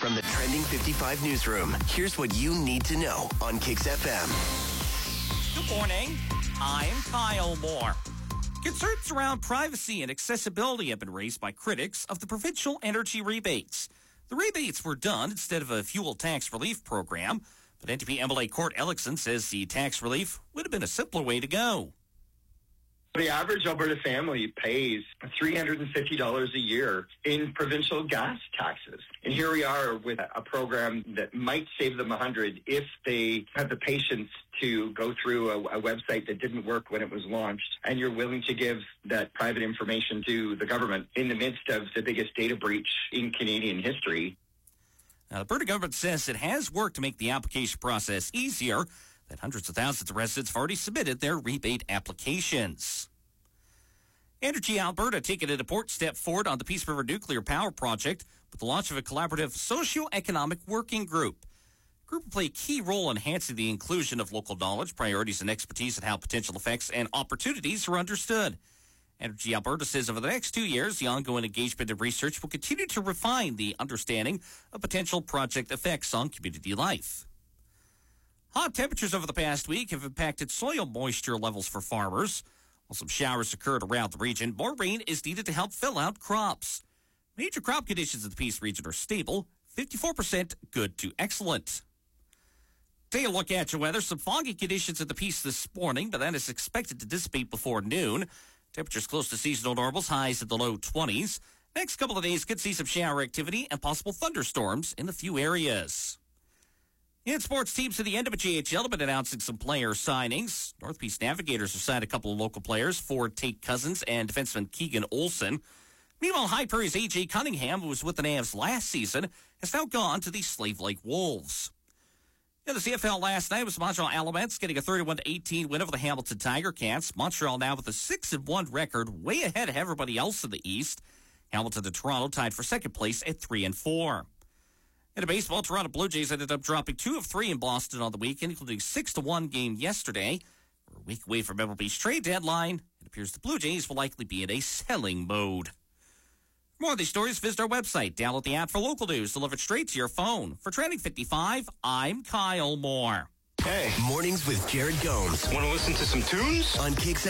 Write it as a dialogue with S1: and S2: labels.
S1: From the Trending 55 newsroom, here's what you need to know on Kicks FM.
S2: Good morning. I'm Kyle Moore. Concerns around privacy and accessibility have been raised by critics of the provincial energy rebates. The rebates were done instead of a fuel tax relief program, but NDP MLA Court Ellickson says the tax relief would have been a simpler way to go.
S3: The average Alberta family pays $350 a year in provincial gas taxes. And here we are with a program that might save them $100 if they have the patience to go through a website that didn't work when it was launched, and you're willing to give that private information to the government in the midst of the biggest data breach in Canadian history.
S2: Now, the Alberta government says it has worked to make the application process easier, that hundreds of thousands of residents have already submitted their rebate applications. Energy Alberta taking an important step forward on the Peace River Nuclear Power Project with the launch of a collaborative socio-economic working group. The group will play a key role in enhancing the inclusion of local knowledge, priorities, and expertise in how potential effects and opportunities are understood. Energy Alberta says over the next 2 years, the ongoing engagement and research will continue to refine the understanding of potential project effects on community life. Hot temperatures over the past week have impacted soil moisture levels for farmers. While some showers occurred around the region, more rain is needed to help fill out crops. Major crop conditions in the Peace region are stable, 54% good to excellent. Take a look at your weather. Some foggy conditions in the Peace this morning, but that is expected to dissipate before noon. Temperatures close to seasonal normals, highs in the low 20s. Next couple of days could see some shower activity and possible thunderstorms in a few areas. In sports, teams in the NWHL have been announcing some player signings. North Peace Navigators have signed a couple of local players, forward Tate Cousins and defenseman Keegan Olsen. Meanwhile, High Prairie's A.J. Cunningham, who was with the Navs last season, has now gone to the Slave Lake Wolves. In the CFL last night was Montreal Alouettes getting a 31-18 win over the Hamilton Tiger Cats. Montreal now with a 6-1 record, way ahead of everybody else in the East. Hamilton and Toronto tied for second place at 3-4. In baseball, Toronto Blue Jays ended up dropping 2 of 3 in Boston on the weekend, including a 6-1 game yesterday. We're a week away from MLB's trade deadline. It appears the Blue Jays will likely be in a selling mode. For more of these stories, visit our website. Download the app for local news delivered straight to your phone. For Trending 55, I'm Kyle Moore.
S1: Hey. Mornings with Jared Gomes.
S4: Want to listen to some tunes?
S1: On Kicks